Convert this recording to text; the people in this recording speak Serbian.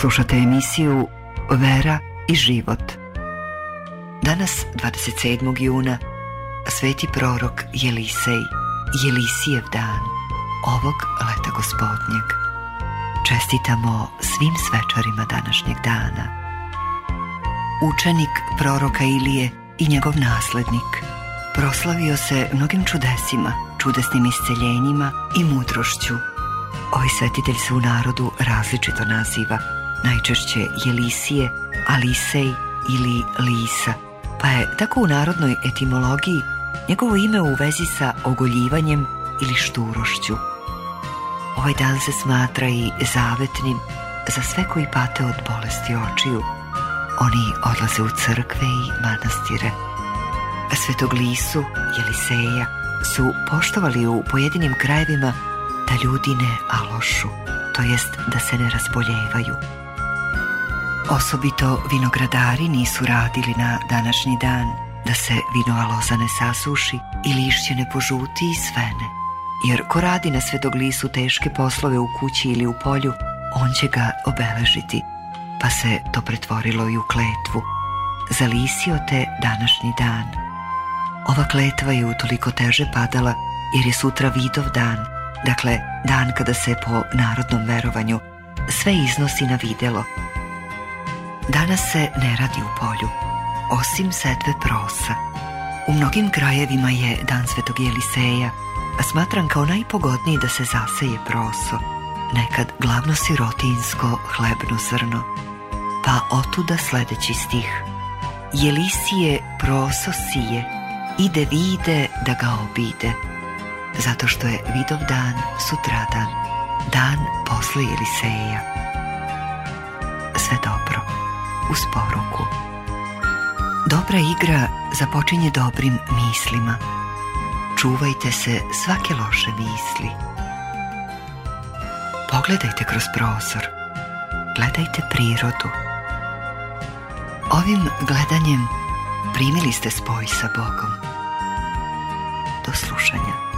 Slušate emisiju Vera i život. Danas, 27. juna, sveti prorok Jelisej, Jelisijev dan, ovog leta gospodnjeg. Čestitamo svim svečarima današnjeg dana. Učenik proroka Ilije i njegov naslednik proslavio se mnogim čudesima, čudesnim isceljenjima i mudrošću. Ovaj svetitelj se u narodu različito naziva, najčešće Jelisije, Alisej ili Lisa, pa je tako u narodnoj etimologiji njegovo ime u vezi sa ogoljivanjem ili šturošću. Ovaj dan se smatra i zavetnim za sve koji pate od bolesti očiju. Oni odlaze u crkve i manastire. Svetog Lisu, Jeliseja, su poštovali u pojedinim krajevima da ljudi ne alošu, to jest da se ne razboljevaju. Osobito vinogradari nisu radili na današnji dan da se vinova loza ne sasuši i lišće ne požuti i svene, jer ko radi na Svetog Lisu teške poslove u kući ili u polju, on će ga obeležiti, pa se to pretvorilo i u kletvu. Zalisio te današnji dan. Ova kletva je utoliko teže padala jer je sutra Vidov dan, dakle dan kada se po narodnom verovanju sve iznosi na videlo. Danas se ne radi u polju, osim setve prosa. U mnogim krajevima je dan Svetog Jeliseja, a smatram kao najpogodniji da se zaseje proso, nekad glavno sirotinsko hlebno zrno. Pa otuda sledeći stih: Jelisije proso sije, ide vide da ga obide, zato što je Vidov dan sutradan, dan posle Jeliseja. Sve dobro, uz poruku. Dobra igra započinje dobrim mislima. Čuvajte se svake loše misli. Pogledajte kroz prozor. Gledajte prirodu. Ovim gledanjem primili ste spoj sa Bogom. Do slušanja.